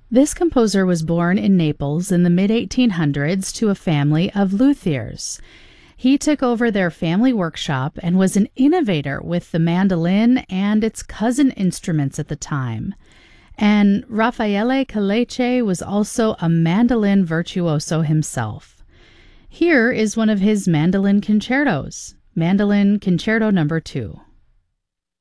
This composer was born in Naples in the mid-1800s to a family of luthiers. He took over their family workshop and was an innovator with the mandolin and its cousin instruments at the time. And Raffaele Caleche was also a mandolin virtuoso himself. Here is one of his mandolin concertos, Mandolin Concerto No. 2.